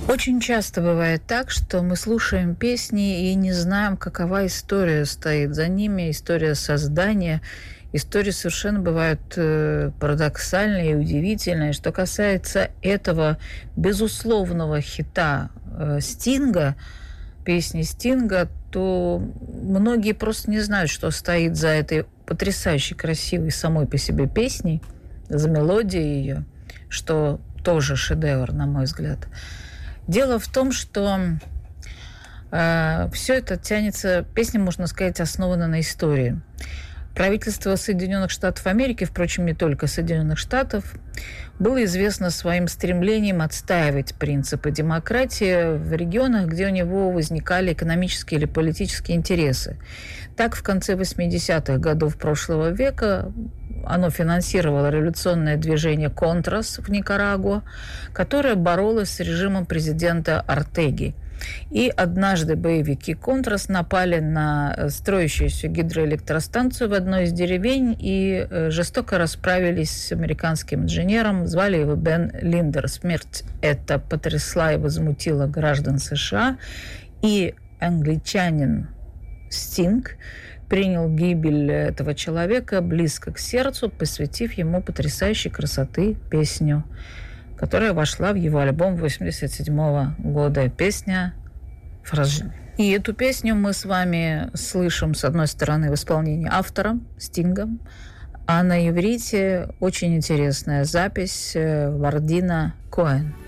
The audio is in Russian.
Очень часто бывает так, что мы слушаем песни и не знаем, какова история стоит за ними, история создания. Истории совершенно бывают парадоксальные и удивительные. Что касается этого безусловного хита Стинга, песни Стинга, то многие просто не знают, что стоит за этой потрясающе красивой самой по себе песней, за мелодией ее, что тоже шедевр, на мой взгляд. Дело в том, что все это тянется, песня, можно сказать, основана на истории. Правительство Соединенных Штатов Америки, впрочем, не только Соединенных Штатов, было известно своим стремлением отстаивать принципы демократии в регионах, где у него возникали экономические или политические интересы. Так, в конце 80-х годов прошлого века оно финансировало революционное движение «Контрас» в Никарагуа, которое боролось с режимом президента Ортеги. И однажды боевики «Контрас» напали на строящуюся гидроэлектростанцию в одной из деревень и жестоко расправились с американским инженером. Звали его Бен Линдер. Смерть эта потрясла и возмутила граждан США. И англичанин Стинг принял гибель этого человека близко к сердцу, посвятив ему потрясающей красоты песню, которая вошла в его альбом 1987 года. Песня «Фражи». И эту песню мы с вами слышим, с одной стороны, в исполнении автора Стинга, а на иврите очень интересная запись Вардина Коэн.